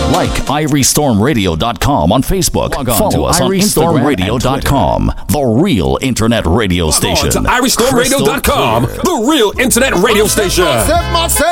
Like IrieStormRadio.com on Facebook. Follow us on IrieStormRadio.com, the real internet radio station. To IrieStormRadio.com, the real internet radio station.